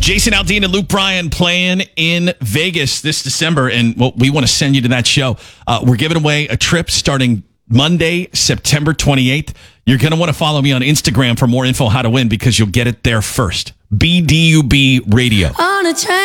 Jason Aldean and Luke Bryan playing in Vegas this December, and we want to send you to that show. We're giving away a trip starting Monday, September 28th. You're going to want to follow me on Instagram for more info how to win because you'll get it there first. BDUB Radio.